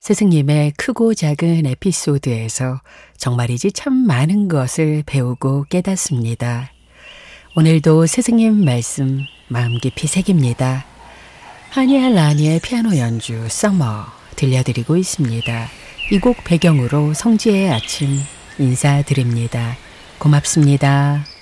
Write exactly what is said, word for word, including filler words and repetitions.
스승님의 크고 작은 에피소드에서 정말이지 참 많은 것을 배우고 깨닫습니다. 오늘도 스승님 말씀 마음 깊이 새깁니다. 하니엘 라니의 피아노 연주 서머 들려드리고 있습니다. 이 곡 배경으로 성지의 아침 인사드립니다. 고맙습니다.